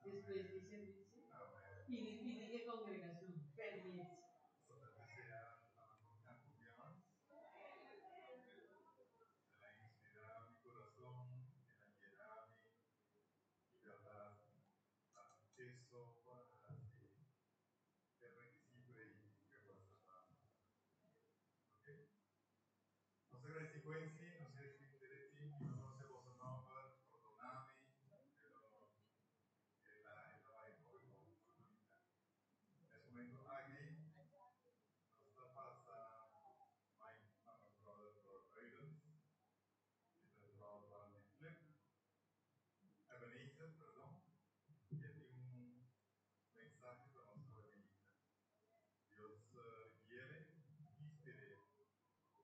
después de servicio. Y de qué congregación? Permiso. Pertenece a la comunidad Confianza. La inspirará mi corazón, que la llenará mi verdad. Eso es requisito y que pueda salvar. ¿Ok? Entonces la secuencia